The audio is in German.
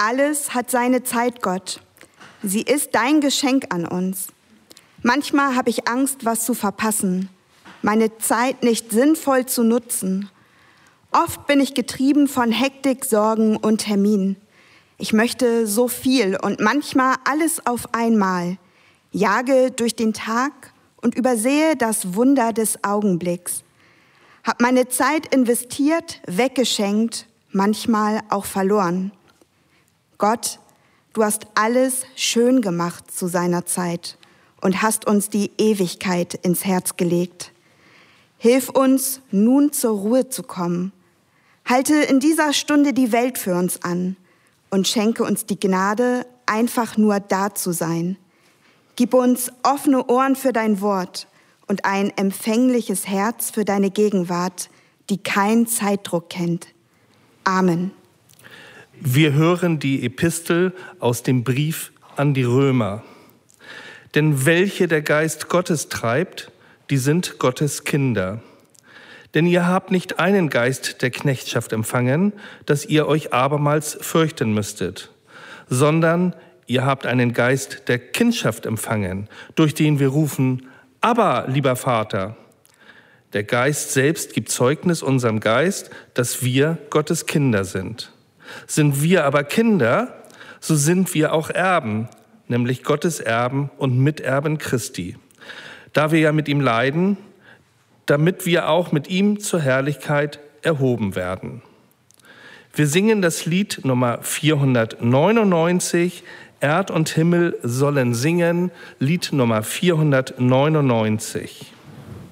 Alles hat seine Zeit, Gott. Sie ist dein Geschenk an uns. Manchmal habe ich Angst, was zu verpassen, meine Zeit nicht sinnvoll zu nutzen. Oft bin ich getrieben von Hektik, Sorgen und Terminen. Ich möchte so viel und manchmal alles auf einmal, jage durch den Tag und übersehe das Wunder des Augenblicks. Hab meine Zeit investiert, weggeschenkt, manchmal auch verloren. Gott, du hast alles schön gemacht zu seiner Zeit und hast uns die Ewigkeit ins Herz gelegt. Hilf uns, nun zur Ruhe zu kommen. Halte in dieser Stunde die Welt für uns an und schenke uns die Gnade, einfach nur da zu sein. Gib uns offene Ohren für dein Wort und ein empfängliches Herz für deine Gegenwart, die keinen Zeitdruck kennt. Amen. Wir hören die Epistel aus dem Brief an die Römer. Denn welche der Geist Gottes treibt, die sind Gottes Kinder. Denn ihr habt nicht einen Geist der Knechtschaft empfangen, dass ihr euch abermals fürchten müsstet, sondern ihr habt einen Geist der Kindschaft empfangen, durch den wir rufen, aber, lieber Vater. Der Geist selbst gibt Zeugnis unserem Geist, dass wir Gottes Kinder sind. Sind wir aber Kinder, so sind wir auch Erben, nämlich Gottes Erben und Miterben Christi. Da wir ja mit ihm leiden, damit wir auch mit ihm zur Herrlichkeit erhoben werden. Wir singen das Lied Nummer 499, Erd und Himmel sollen singen, Lied Nummer 499.